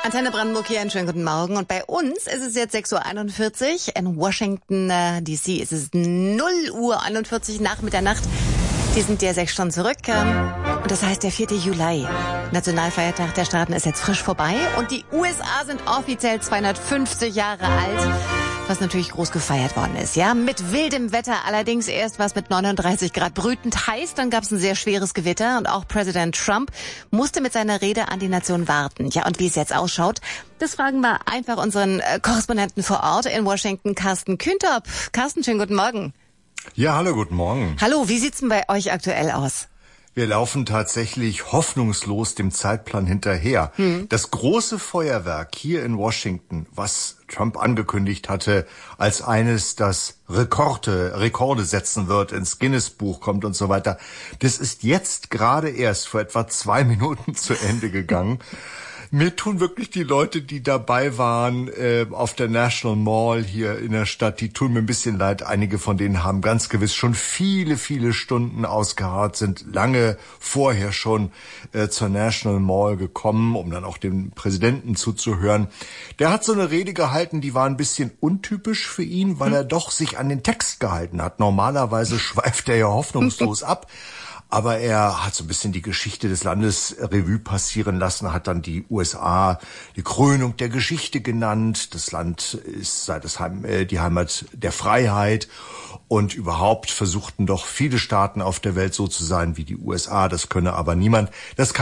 Antenne Brandenburg hier, einen schönen guten Morgen. Und bei uns ist es jetzt 6:41 Uhr. In Washington, D.C. ist es 0:41 Uhr nach Mitternacht. Die sind ja 6 Stunden zurück. Und das heißt, der 4. Juli, Nationalfeiertag der Staaten, ist jetzt frisch vorbei. Und die USA sind offiziell 250 Jahre alt. Was natürlich groß gefeiert worden ist, ja. Mit wildem Wetter, allerdings erst was mit 39 Grad brütend heiß. Dann gab es ein sehr schweres Gewitter und auch Präsident Trump musste mit seiner Rede an die Nation warten. Ja, und wie es jetzt ausschaut, das fragen wir einfach unseren Korrespondenten vor Ort in Washington, Carsten Küntop. Carsten, schönen guten Morgen. Ja, hallo, guten Morgen. Hallo, wie sieht's denn bei euch aktuell aus? Wir laufen tatsächlich hoffnungslos dem Zeitplan hinterher. Das große Feuerwerk hier in Washington, was Trump angekündigt hatte, als eines, das Rekorde setzen wird, ins Guinness-Buch kommt und so weiter, das ist jetzt gerade erst vor etwa 2 Minuten zu Ende gegangen. Mir tun wirklich die Leute, die dabei waren auf der National Mall hier in der Stadt, die tun mir ein bisschen leid. Einige von denen haben ganz gewiss schon viele, viele Stunden ausgeharrt, sind lange vorher schon zur National Mall gekommen, um dann auch dem Präsidenten zuzuhören. Der hat so eine Rede gehalten, die war ein bisschen untypisch für ihn, weil er doch sich an den Text gehalten hat. Normalerweise schweift er ja hoffnungslos ab. Aber er hat so ein bisschen die Geschichte des Landes Revue passieren lassen, hat dann die USA die Krönung der Geschichte genannt. Das Land ist die Heimat der Freiheit. Und überhaupt versuchten doch viele Staaten auf der Welt so zu sein wie die USA. Das könne aber niemand. Das